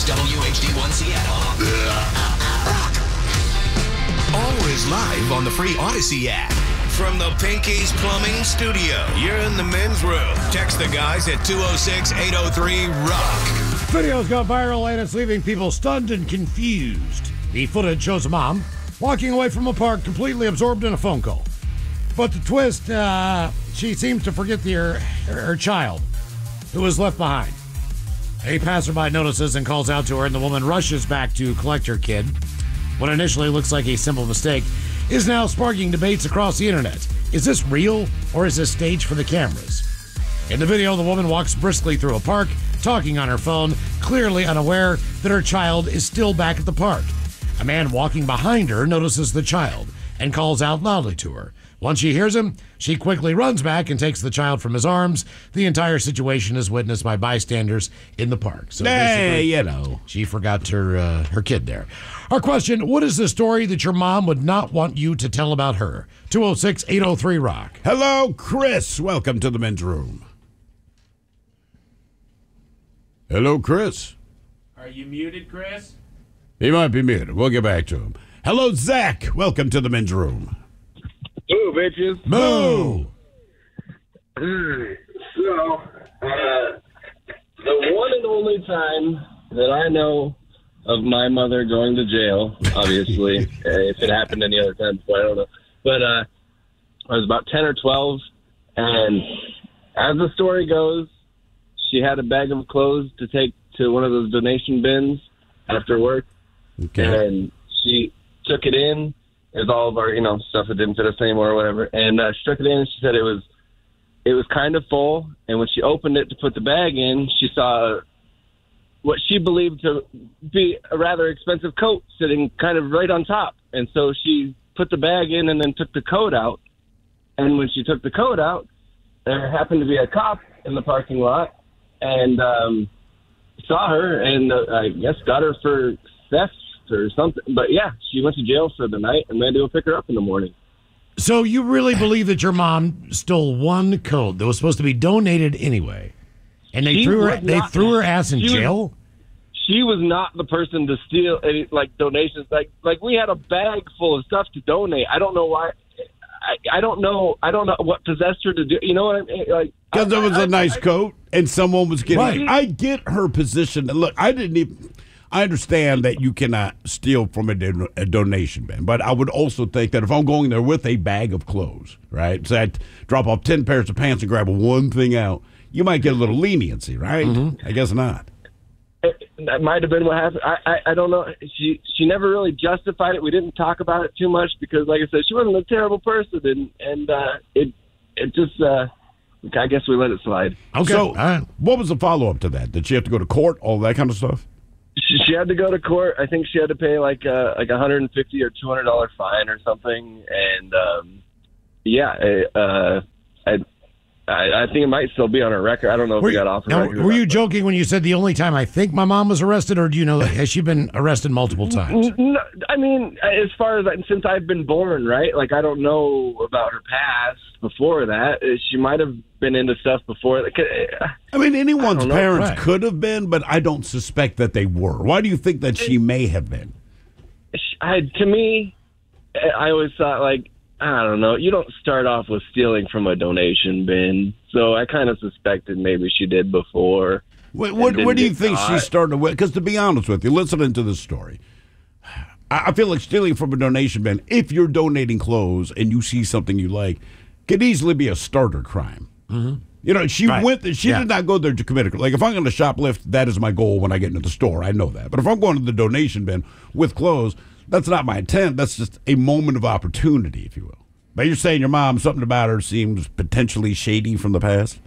WHD1 Seattle. Always live on the free Odyssey app. From the Pinky's Plumbing Studio, you're in the men's room. Text the guys at 206-803-ROCK. Video's gone viral and it's leaving people stunned and confused. The footage shows a mom walking away from a park completely absorbed in a phone call. But the twist, she seems to forget her child, who was left behind. A passerby notices and calls out to her, and the woman rushes back to collect her kid. What initially looks like a simple mistake is now sparking debates across the internet. Is this real, or is this staged for the cameras? In the video, the woman walks briskly through a park, talking on her phone, clearly unaware that her child is still back at the park. A man walking behind her notices the child and calls out loudly to her. Once she hears him, she quickly runs back and takes the child from his arms. The entire situation is witnessed by bystanders in the park. So she forgot her kid there. Our question, what is the story that your mom would not want you to tell about her? 206-803-ROCK. Hello, Chris. Welcome to the men's room. Hello, Chris. Are you muted, Chris? He might be muted. We'll get back to him. Hello, Zach. Welcome to the men's room. Moo, bitches. Moo. So, the one and only time that I know of my mother going to jail, obviously, if it happened any other time before, I don't know. But I was about 10 or 12, and as the story goes, she had a bag of clothes to take to one of those donation bins after work, and she took it in. With all of our, stuff that didn't fit us anymore or whatever. And she took it in and she said it was kind of full. And when she opened it to put the bag in, she saw what she believed to be a rather expensive coat sitting kind of right on top. And so she put the bag in and then took the coat out. And when she took the coat out, there happened to be a cop in the parking lot and saw her and I guess got her for theft or something. But yeah, she went to jail for the night and we had to go pick her up in the morning. So you really believe that your mom stole one coat that was supposed to be donated anyway, and they threw her ass in jail? She was not the person to steal any donations. Like we had a bag full of stuff to donate. I don't know why. I don't know what possessed her to do. You know what I mean? Because it was a nice coat and someone was getting. Right. I get her position. Look, I understand that you cannot steal from a donation bin, but I would also think that if I'm going there with a bag of clothes, right, so I drop off 10 pairs of pants and grab one thing out, you might get a little leniency, right? Mm-hmm. I guess not. That might have been what happened. I don't know. She never really justified it. We didn't talk about it too much because, like I said, she wasn't a terrible person, and it just I guess we let it slide. Okay. So, what was the follow-up to that? Did she have to go to court, all that kind of stuff? She had to go to court. I think she had to pay like $150 or $200 fine or something. And I think it might still be on her record. I don't know if we got off her record. Were you joking when you said the only time I think my mom was arrested, or do you know has she been arrested multiple times? No, I mean, as far as since I've been born, right? Like I don't know about her past before that. She might have been into stuff before. I mean, anyone's parents could have been, but I don't suspect that they were. Why do you think that she may have been? To me, I always thought I don't know. You don't start off with stealing from a donation bin, so I kind of suspected maybe she did before. What do you think she started with? Because to be honest with you, listening to this story, I feel like stealing from a donation bin, if you're donating clothes and you see something you like, could easily be a starter crime. Mm-hmm. She did not go there to commit a. Like, if I'm going to shoplift, that is my goal when I get into the store. I know that. But if I'm going to the donation bin with clothes, that's not my intent. That's just a moment of opportunity, if you will. But you're saying your mom, something about her seems potentially shady from the past?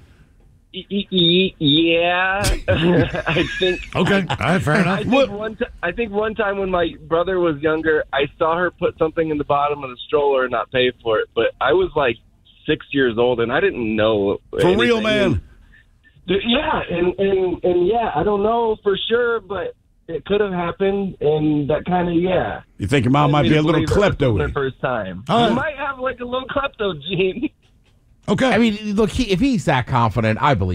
Yeah. I think. Okay, all right, fair enough. I think one time when my brother was younger, I saw her put something in the bottom of the stroller and not pay for it. But I was 6 years old, and I didn't know. For anything. Real, man. Yeah, and yeah, I don't know for sure, but it could have happened, and that kind of, yeah. You think your mom might be a little klepto? The first time. You might have a little klepto gene. Okay. I mean, look, if he's that confident, I believe him.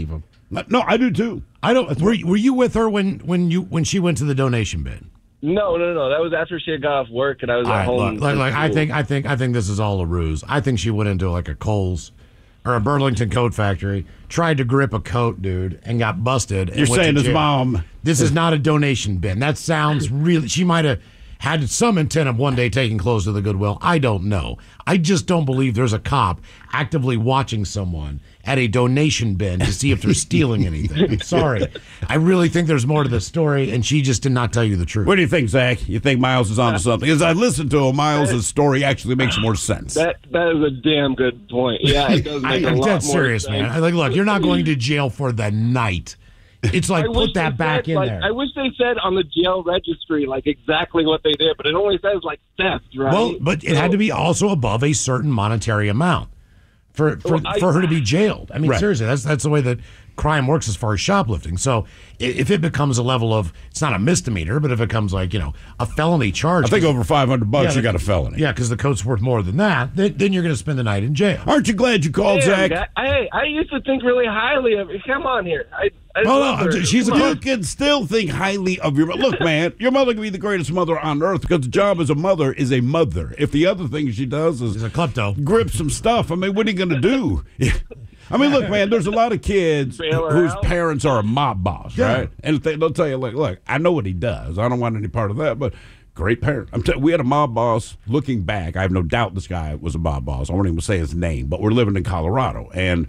No, I do too. I don't. Were you with her when she went to the donation bin? No. That was after she had got off work and I was at home. I think this is all a ruse. I think she went into like a Kohl's or a Burlington coat factory, tried to grip a coat, dude, and got busted. And You're went saying to his jail. mom. This is not a donation bin. That sounds really. She might have had some intent of one day taking clothes to the Goodwill. I don't know. I just don't believe there's a cop actively watching someone at a donation bin to see if they're stealing anything. I'm sorry. I really think there's more to the story, and she just did not tell you the truth. What do you think, Zach? You think Miles is onto something? As I listened to him, Miles' story actually makes more sense. That is a damn good point. Yeah, it does make a I'm lot dead more serious, sense. man. Look, you're not going to jail for the night. It's like, I wish put that they back said, in like, there. I wish they said on the jail registry like exactly what they did, but it only says like theft, right? Well, but it had to be also above a certain monetary amount for her to be jailed. I mean, Right. seriously, that's the way that crime works as far as shoplifting. So if it becomes a level of, it's not a misdemeanor, but if it comes like, a felony charge. I think over $500 you got a felony. Yeah, because the coat's worth more than that, then you're going to spend the night in jail. Aren't you glad you called, Damn, Zach? I used to think really highly of. Come on here. I Oh, love no, her. she's a Come on. You can still think highly of your Look, man, your mother can be the greatest mother on earth because the job as a mother is a mother. If the other thing she does is He's a klepto. grip some stuff, I mean, what are you going to do? I mean, look, man, there's a lot of kids Bail her whose out? parents are a mob boss, Yeah. right? And they'll tell you, like, look, I know what he does. I don't want any part of that, but great parent. We had a mob boss. Looking back, I have no doubt this guy was a mob boss. I won't even say his name, but we're living in Colorado. And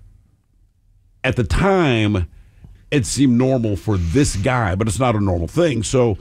at the time, it seemed normal for this guy, but it's not a normal thing. So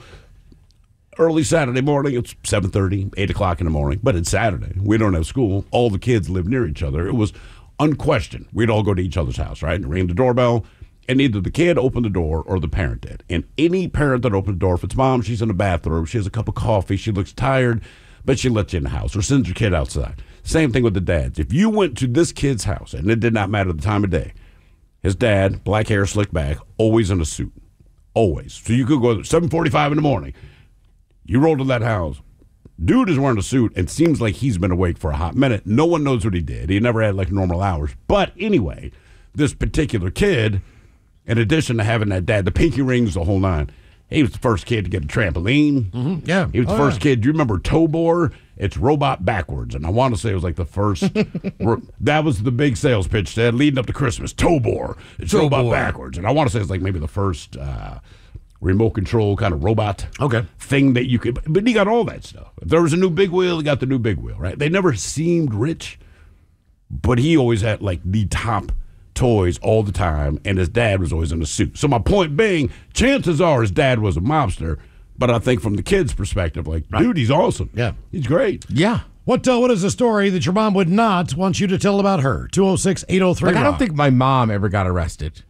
early Saturday morning, it's 7:30, 8 o'clock in the morning, but it's Saturday. We don't have school. All the kids live near each other. It was unquestioned. We'd all go to each other's house, right? And ring the doorbell, and either the kid opened the door or the parent did. And any parent that opened the door, if it's mom, she's in the bathroom, she has a cup of coffee, she looks tired, but she lets you in the house or sends your kid outside. Same thing with the dads. If you went to this kid's house, and it did not matter the time of day, his dad, black hair, slicked back, always in a suit. Always. So you could go at 7:45 in the morning. You roll to that house. Dude is wearing a suit and seems like he's been awake for a hot minute. No one knows what he did. He never had like normal hours. But anyway, this particular kid, in addition to having that dad, the pinky rings, the whole nine, he was the first kid to get a trampoline. Mm-hmm. Yeah. He was the first kid. Do you remember Tobor? It's robot backwards. And I want to say it was like the first. That was the big sales pitch, Dad, leading up to Christmas. Tobor. It's robot backwards. And I want to say it's like maybe the first remote control kind of robot thing that you could. But he got all that stuff. If there was a new big wheel, he got the new big wheel, right? They never seemed rich, but he always had like the top toys all the time, and his dad was always in a suit. So my point being, chances are his dad was a mobster, but I think from the kid's perspective, like, dude, he's awesome. Yeah. He's great. Yeah. What is a story that your mom would not want you to tell about her? 206-803. Like, I don't think my mom ever got arrested.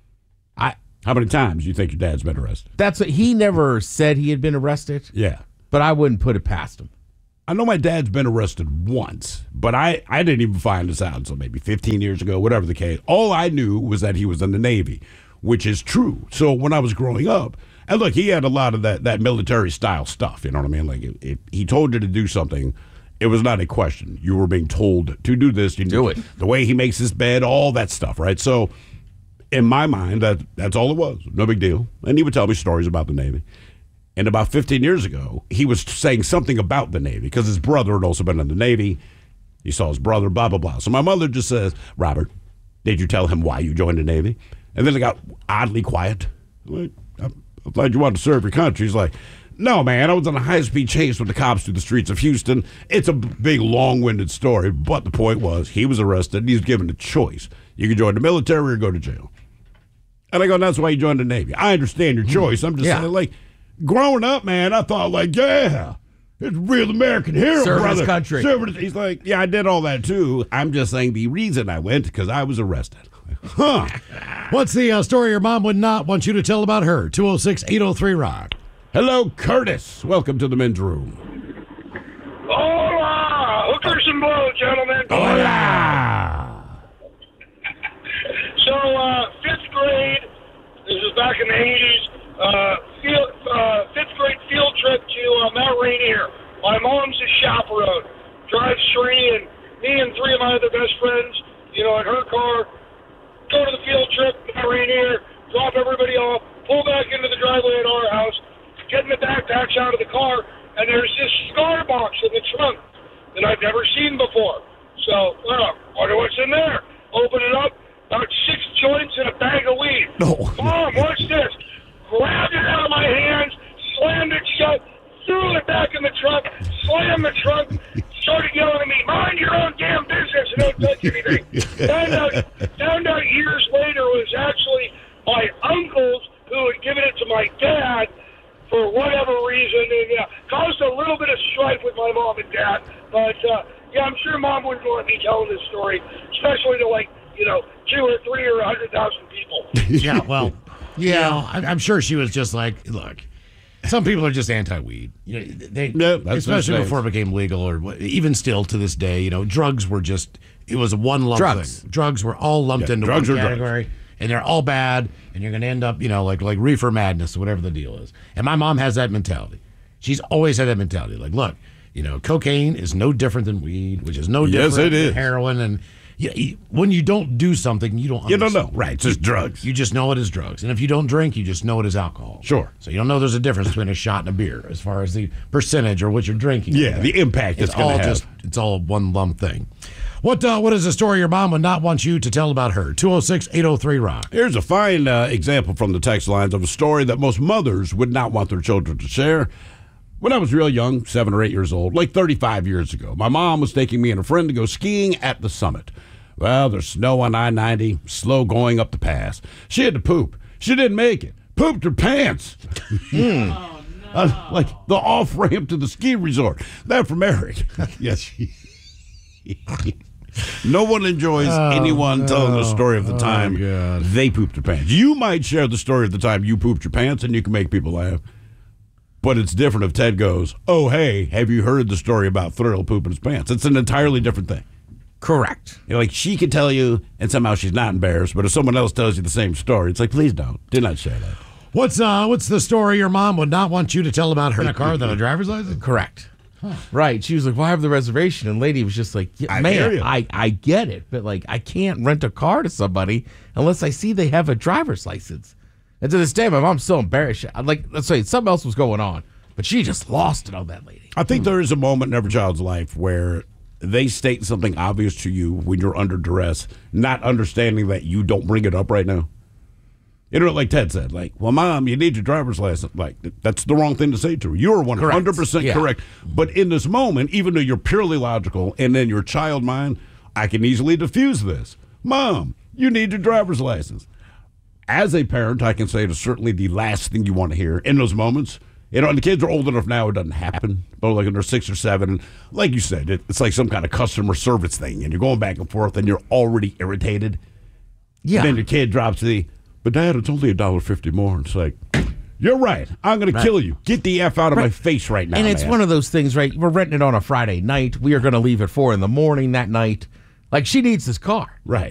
How many times do you think your dad's been arrested? That's what he never said he had been arrested, Yeah. but I wouldn't put it past him. I know my dad's been arrested once, but I didn't even find this out until maybe 15 years ago, whatever the case. All I knew was that he was in the Navy, which is true. So when I was growing up, and look, he had a lot of that military style stuff, you know what I mean? Like if he told you to do something, it was not a question. You were being told to do this. You Do it. The way he makes his bed, all that stuff, right? So in my mind, that's all it was. No big deal. And he would tell me stories about the Navy. And about 15 years ago, he was saying something about the Navy because his brother had also been in the Navy. He saw his brother, blah, blah, blah. So my mother just says, Robert, did you tell him why you joined the Navy? And then it got oddly quiet. I'm glad you wanted to serve your country. He's like, no, man, I was on a high-speed chase with the cops through the streets of Houston. It's a big, long-winded story, but the point was he was arrested and he was given a choice. You could join the military or go to jail. And I go, that's why you joined the Navy. I understand your choice. I'm just saying, like, growing up, man, I thought, like, yeah, it's a real American hero, Serving brother. his country. He's like, yeah, I did all that, too. I'm just saying the reason I went, because I was arrested. Huh. What's the story your mom would not want you to tell about her? 206-803-ROCK. Hello, Curtis. Welcome to the men's room. Hola! Hookers and blow, gentlemen. Hola. So, 5th grade, this is back in the 80s, fifth grade field trip to Mount Rainier. My mom's a chaperone. Drives 3, and me and 3 of my other best friends, in her car, go to the field trip, Mount Rainier. getting the backpacks out of the car, and there's this cigar box in the trunk that I've never seen before. So, wonder what's in there. Open it up, about 6 joints and a bag of weed. No. Mom, what's this? Grabbed it out of my hands, slammed it shut, threw it back in the trunk, slammed the trunk, started yelling at me, mind your own damn business and don't touch anything. Found out years later it was actually my uncles who had given it to my dad for whatever reason, and caused a little bit of strife with my mom and dad. But, I'm sure Mom wouldn't want me telling this story, especially to, 2 or 3 or 100,000 people. Yeah, well, I'm sure she was just like, look, some people are just anti-weed. Especially before it became legal, or even still to this day. Drugs were it was a one lump thing. Drugs were all lumped into one category, and they're all bad, and you're going to end up, like reefer madness or whatever the deal is. And my mom has that mentality. She's always had that mentality. Like, look, cocaine is no different than weed, which is no different than heroin, and when you don't do something, you don't understand. You don't know. Right, it's just drugs. You just know it is drugs. And if you don't drink, you just know it is alcohol. Sure. So you don't know there's a difference between a shot and a beer as far as the percentage or what you're drinking. Yeah, the impact it's going to have. It's all one lump thing. What is a story your mom would not want you to tell about her? 206-803-ROCK. Here's a fine example from the text lines of a story that most mothers would not want their children to share. When I was real young, 7 or 8 years old, like 35 years ago, my mom was taking me and a friend to go skiing at the summit. Well, there's snow on I-90, slow going up the pass. She had to poop. She didn't make it. Pooped her pants. Oh, no. Like the off-ramp to the ski resort. That from Eric. Yes. No one enjoys anyone telling the story of the time they pooped their pants. You might share the story of the time you pooped your pants, and you can make people laugh. But it's different if Ted goes, oh, hey, have you heard the story about Thrill pooping his pants? It's an entirely different thing. Correct. Like, she could tell you, and somehow she's not embarrassed, but if someone else tells you the same story, it's like, please don't. Do not share that. What's the story your mom would not want you to tell about her in a car without a driver's license? Correct. Right. She was like, well, I have the reservation. And lady was just like, I get it, but I can't rent a car to somebody unless I see they have a driver's license. And to this day, my mom's still embarrassed. Let's say something else was going on, but she just lost it on that lady. I think there is a moment in every child's life where they state something obvious to you when you're under duress, not understanding that you don't bring it up right now. Like Ted said, well, Mom, you need your driver's license. That's the wrong thing to say to her. You're 100% correct. But in this moment, even though you're purely logical and in your child mind, I can easily diffuse this. Mom, you need your driver's license. As a parent, I can say it is certainly the last thing you want to hear in those moments. And the kids are old enough now, it doesn't happen. But when they're 6 or 7, and like you said, it's like some kind of customer service thing, and you're going back and forth, and you're already irritated. Yeah. And then your kid drops but Dad, it's only $1.50 more. It's like, you're right. I'm going to kill you. Get the F out of my face right now. And it's one of those things, right? We're renting it on a Friday night. We are going to leave at 4 a.m. that night. She needs this car. Right.